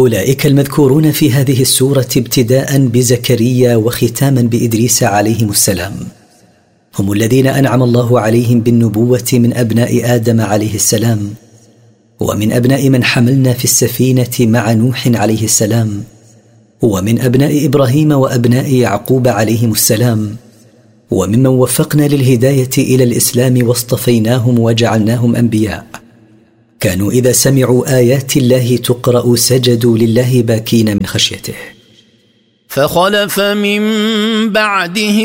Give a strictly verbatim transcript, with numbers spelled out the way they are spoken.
أولئك المذكورون في هذه السورة ابتداء بزكريا وختاما بإدريس عليهم السلام هم الذين أنعم الله عليهم بالنبوة من أبناء آدم عليه السلام، ومن أبناء من حملنا في السفينة مع نوح عليه السلام، ومن أبناء إبراهيم وأبناء يعقوب عليهم السلام، وممن وفقنا للهداية إلى الإسلام واصطفيناهم وجعلناهم أنبياء. كانوا إذا سمعوا آيات الله تقرأ سجدوا لله باكين من خشيته. فخلف من بعده